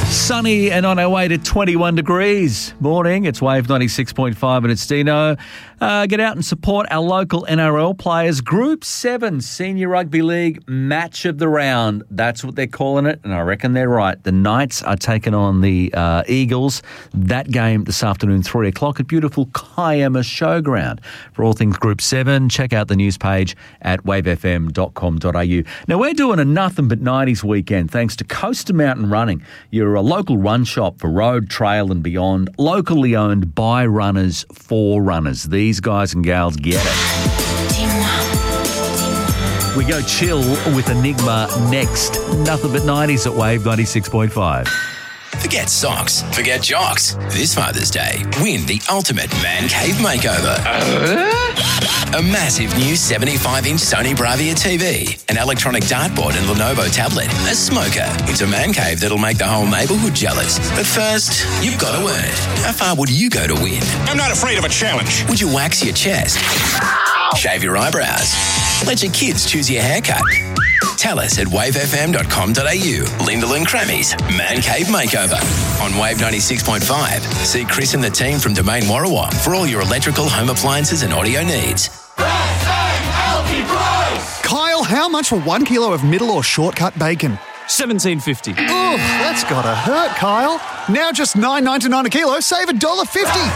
Sunny and on our way to 21 degrees. Morning, it's Wave 96.5 and it's Dino. Get out and support our local NRL players. Group 7 Senior Rugby League Match of the Round. That's what they're calling it, and I reckon they're right. The Knights are taking on the Eagles. That game this afternoon, 3 o'clock at beautiful Kiama Showground. For all things Group 7, check out the news page at wavefm.com.au. Now, we're doing a nothing but 90s weekend thanks to Coaster Mountain Running. You're a local run shop for road, trail and beyond. Locally owned by runners for runners. These guys and gals get it. We go chill with Enigma next. Nothing but 90s at Wave 96.5. Forget socks, forget jocks. This Father's Day, win the ultimate man cave makeover. A massive new 75-inch Sony Bravia TV, an electronic dartboard and Lenovo tablet, a smoker. It's a man cave that'll make the whole neighbourhood jealous. But first, you've got to earn it. How far would you go to win? I'm not afraid of a challenge. Would you wax your chest? Shave your eyebrows? Let your kids choose your haircut? Tell us at wavefm.com.au. Lyndall and Crammy's Man Cave Makeover. On Wave 96.5, see Chris and the team from Domain Warrawong for all your electrical, home appliances and audio needs. Kyle, how much for 1 kilo of middle or shortcut bacon? $17.50. Oh, that's gotta hurt, Kyle. Now just $9.99 a kilo, save $1.50.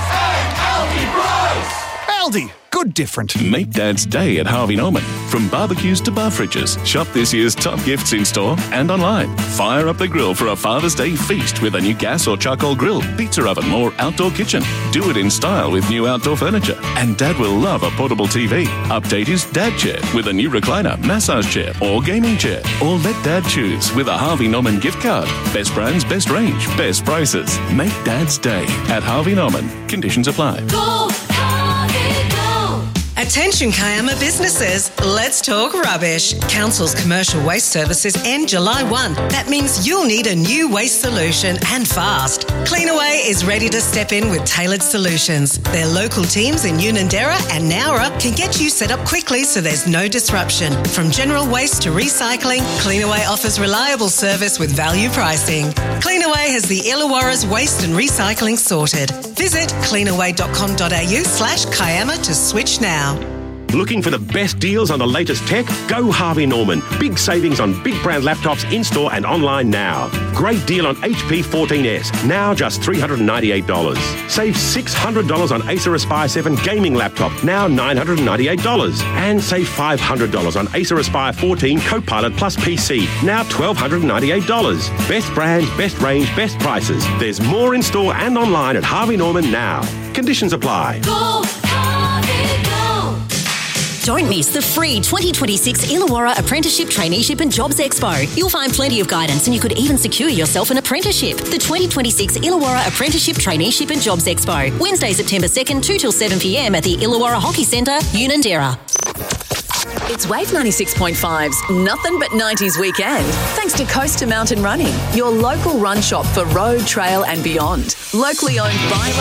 Aldi, good different. Make Dad's Day at Harvey Norman. From barbecues to bar fridges, shop this year's top gifts in store and online. Fire up the grill for a Father's Day feast with a new gas or charcoal grill, pizza oven or outdoor kitchen. Do it in style with new outdoor furniture. And Dad will love a portable TV. Update his Dad chair with a new recliner, massage chair or gaming chair. Or let Dad choose with a Harvey Norman gift card. Best brands, best range, best prices. Make Dad's Day at Harvey Norman. Conditions apply. Go, Harvey, go. Attention Kiama businesses, let's talk rubbish. Council's commercial waste services end July 1. That means you'll need a new waste solution and fast. Cleanaway is ready to step in with tailored solutions. Their local teams in Unanderra and Nowra can get you set up quickly so there's no disruption. From general waste to recycling, Cleanaway offers reliable service with value pricing. Cleanaway has the Illawarra's waste and recycling sorted. Visit cleanaway.com.au/Kiama to switch now. Looking for the best deals on the latest tech? Go Harvey Norman. Big savings on big brand laptops in-store and online now. Great deal on HP 14S, now just $398. Save $600 on Acer Aspire 7 gaming laptop, now $998. And save $500 on Acer Aspire 14 Copilot Plus PC, now $1,298. Best brands, best range, best prices. There's more in-store and online at Harvey Norman now. Conditions apply. Go, Harvey, go. Don't miss the free 2026 Illawarra Apprenticeship, Traineeship and Jobs Expo. You'll find plenty of guidance and you could even secure yourself an apprenticeship. The 2026 Illawarra Apprenticeship, Traineeship and Jobs Expo. Wednesday, September 2nd, 2 till 7 p.m. at the Illawarra Hockey Centre, Unanderra. It's Wave 96.5's Nothing But 90s Weekend. Thanks to Coaster Mountain Running, your local run shop for road, trail and beyond. Locally owned by